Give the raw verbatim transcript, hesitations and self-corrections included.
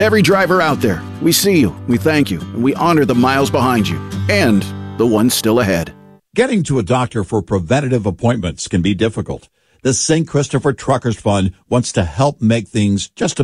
Every driver out there, we see you, we thank you, and we honor the miles behind you and the ones still ahead. Getting to a doctor for preventative appointments can be difficult. The Saint Christopher Truckers Fund wants to help make things just a